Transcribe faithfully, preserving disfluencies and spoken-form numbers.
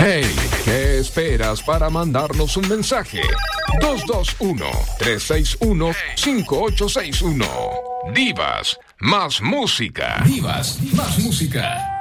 Hey, ¿qué esperas para mandarnos un mensaje? dos dos uno, tres seis uno, cinco ocho seis uno. Divas, más música. Divas, más música.